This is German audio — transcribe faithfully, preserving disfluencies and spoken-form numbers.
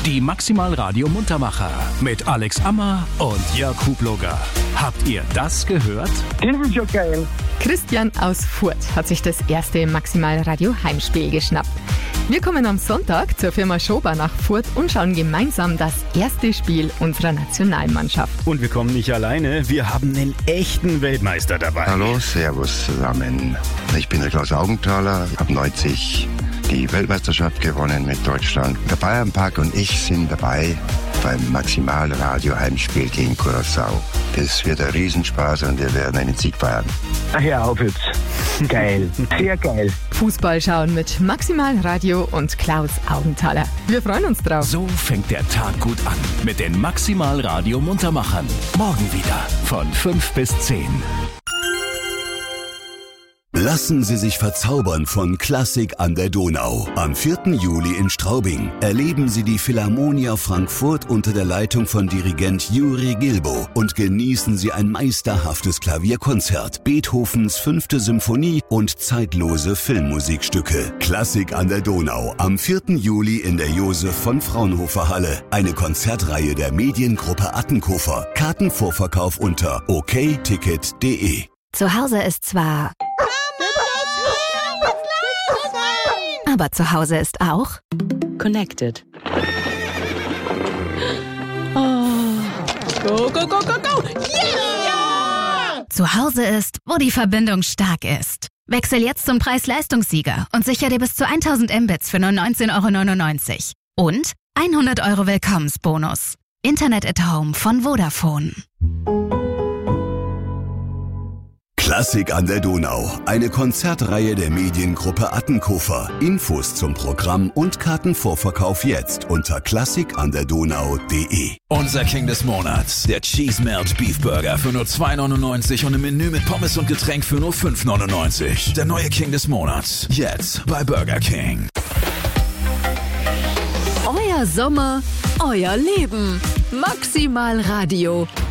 Die Maximal Radio Muntermacher mit Alex Ammer und Jörg Hubloger. Habt ihr das gehört? Das ist ja geil. Christian aus Furth hat sich das erste Maximal Radio Heimspiel geschnappt. Wir kommen am Sonntag zur Firma Schober nach Furth und schauen gemeinsam das erste Spiel unserer Nationalmannschaft. Und wir kommen nicht alleine, wir haben einen echten Weltmeister dabei. Hallo, servus zusammen. Ich bin der Klaus Augenthaler, habe neunzig die Weltmeisterschaft gewonnen mit Deutschland. Der Bayernpark und ich sind dabei beim Maximal Radio Heimspiel gegen Curaçao. Das wird ein Riesenspaß und wir werden einen Sieg feiern. Ach, hör auf jetzt. Geil. Sehr geil. Fußball schauen mit Maximal Radio und Klaus Augenthaler. Wir freuen uns drauf. So fängt der Tag gut an mit den Maximal Radio Muntermachern. Morgen wieder von fünf bis zehn. Lassen Sie sich verzaubern von Klassik an der Donau. Am vierten Juli in Straubing erleben Sie die Philharmonia Frankfurt unter der Leitung von Dirigent Juri Gilbo und genießen Sie ein meisterhaftes Klavierkonzert, Beethovens fünfte Symphonie und zeitlose Filmmusikstücke. Klassik an der Donau am vierten Juli in der Josef von Fraunhofer Halle. Eine Konzertreihe der Mediengruppe Attenkofer. Kartenvorverkauf unter o k ticket punkt d e. Zu Hause ist zwar... Aber zu Hause ist auch Connected. Oh. Go, go, go, go, go! Yeah! Zu Hause ist, wo die Verbindung stark ist. Wechsel jetzt zum Preis-Leistungssieger und sicher dir bis zu tausend Mbits für nur neunzehn Euro neunundneunzig. Und hundert Euro Willkommensbonus. Internet at Home von Vodafone. Klassik an der Donau. Eine Konzertreihe der Mediengruppe Attenkofer. Infos zum Programm und Kartenvorverkauf jetzt unter klassik an der donau punkt d e. Unser King des Monats, der Cheese Melt Beef Burger für nur zwei neunundneunzig und im Menü mit Pommes und Getränk für nur fünf neunundneunzig. Der neue King des Monats, jetzt bei Burger King. Euer Sommer, euer Leben. Maximal Radio.